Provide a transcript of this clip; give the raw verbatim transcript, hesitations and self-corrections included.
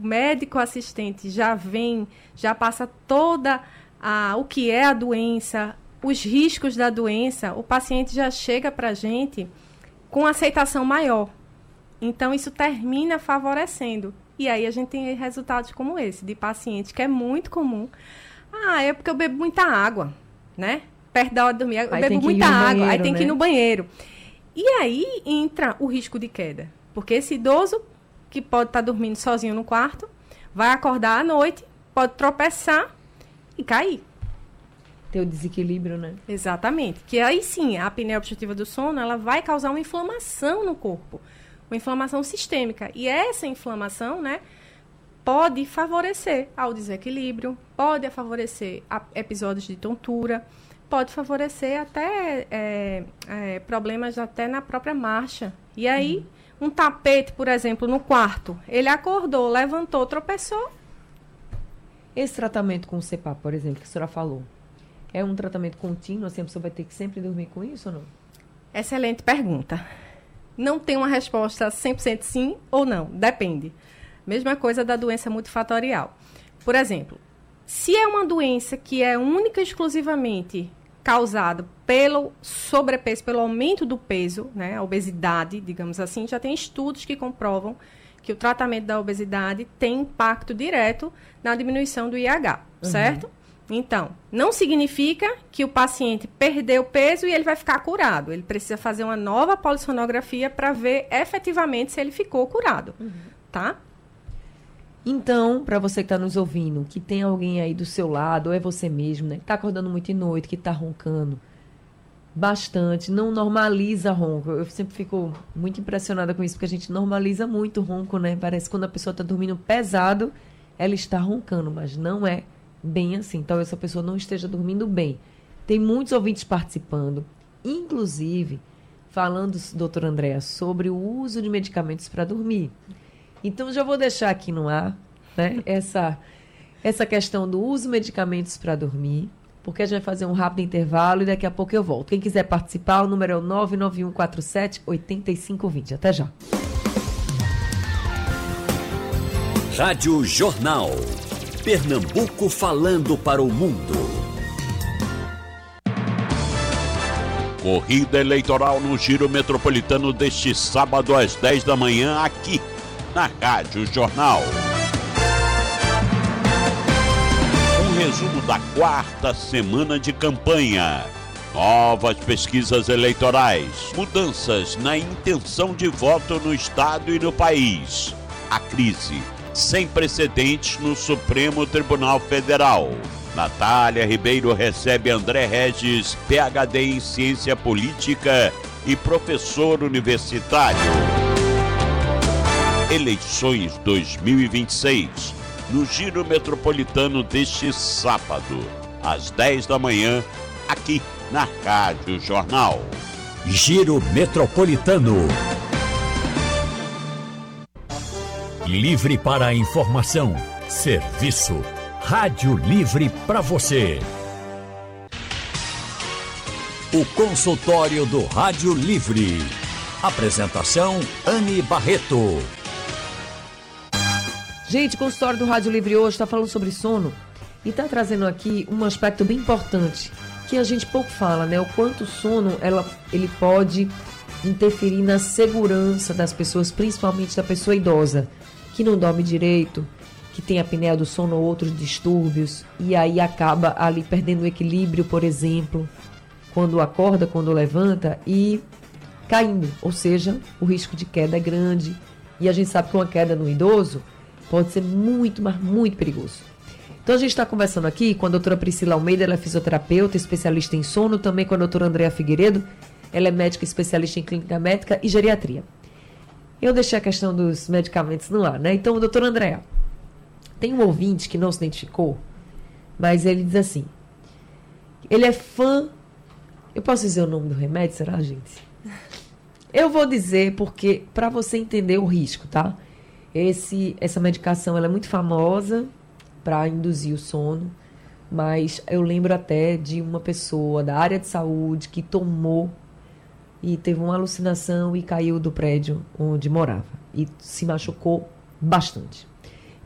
médico assistente já vem, já passa toda a, o que é a doença, os riscos da doença, o paciente já chega para a gente com aceitação maior. Então, isso termina favorecendo. E aí a gente tem resultados como esse, de paciente que é muito comum. Ah, é porque eu bebo muita água, né? Perto da hora de dormir, eu aí bebo muita água, banheiro, aí tem né? que ir no banheiro. E aí entra o risco de queda. Porque esse idoso que pode estar dormindo sozinho no quarto, vai acordar à noite, pode tropeçar e cair. Ter o desequilíbrio, né? Exatamente. Que aí sim, a apneia obstrutiva do sono, ela vai causar uma inflamação no corpo. Uma inflamação sistêmica. E essa inflamação, né, pode favorecer ao desequilíbrio, pode favorecer a episódios de tontura, pode favorecer até é, é, problemas até na própria marcha. E aí, uhum. um tapete, por exemplo, no quarto, ele acordou, levantou, tropeçou. Esse tratamento com o C P A P, por exemplo, que a senhora falou, é um tratamento contínuo, assim, a pessoa vai ter que sempre dormir com isso ou não? Excelente pergunta. Não tem uma resposta cem por cento sim ou não, depende. Mesma coisa da doença multifatorial. Por exemplo, se é uma doença que é única e exclusivamente causada pelo sobrepeso, pelo aumento do peso, né, a obesidade, digamos assim, já tem estudos que comprovam que o tratamento da obesidade tem impacto direto na diminuição do I H, uhum. certo? Então, não significa que o paciente perdeu peso e ele vai ficar curado. Ele precisa fazer uma nova polissonografia para ver efetivamente se ele ficou curado, uhum. tá? Então, para você que está nos ouvindo, que tem alguém aí do seu lado, ou é você mesmo, né, que está acordando muito de noite, que está roncando bastante, não normaliza ronco. Eu sempre fico muito impressionada com isso, porque a gente normaliza muito o ronco, né? Parece que quando a pessoa está dormindo pesado, ela está roncando, mas não é bem assim. Talvez essa pessoa não esteja dormindo bem. Tem muitos ouvintes participando, inclusive falando, doutora Andréa, sobre o uso de medicamentos para dormir. Então, já vou deixar aqui no ar, né, essa, essa questão do uso de medicamentos para dormir, porque a gente vai fazer um rápido intervalo e daqui a pouco eu volto. Quem quiser participar, o número é o nove nove um quatro sete oito cinco dois zero. Até já. Rádio Jornal. Pernambuco falando para o mundo. Corrida eleitoral no Giro Metropolitano deste sábado às dez da manhã aqui na Rádio Jornal. Um resumo da quarta semana de campanha. Novas pesquisas eleitorais. Mudanças na intenção de voto no Estado e no país. A crise sem precedentes no Supremo Tribunal Federal. Natália Ribeiro recebe André Regis, P H D em Ciência Política e professor universitário. Eleições dois mil e vinte e seis, no Giro Metropolitano deste sábado, às dez da manhã, aqui na Rádio Jornal. Giro Metropolitano. Livre para a informação, serviço, rádio livre para você. O consultório do Rádio Livre. Apresentação, Anne Barreto. Gente, o consultório do Rádio Livre hoje está falando sobre sono e está trazendo aqui um aspecto bem importante, que a gente pouco fala, né? O quanto o sono ela, ele pode interferir na segurança das pessoas, principalmente da pessoa idosa, que não dorme direito, que tem apneia do sono ou outros distúrbios, e aí acaba ali perdendo o equilíbrio, por exemplo, quando acorda, quando levanta, e caindo. Ou seja, o risco de queda é grande. E a gente sabe que uma queda no idoso pode ser muito, mas muito perigoso. Então a gente está conversando aqui com a doutora Priscila Almeida, ela é fisioterapeuta, especialista em sono, também com a doutora Andréa Figueiredo, ela é médica especialista em clínica médica e geriatria. Eu deixei a questão dos medicamentos no ar, né? Então, doutora Andréa, tem um ouvinte que não se identificou, mas ele diz assim, ele é fã, eu posso dizer o nome do remédio, será, gente? Eu vou dizer porque, para você entender o risco, tá? Esse, essa medicação, ela é muito famosa para induzir o sono, mas eu lembro até de uma pessoa da área de saúde que tomou e teve uma alucinação e caiu do prédio onde morava. E se machucou bastante.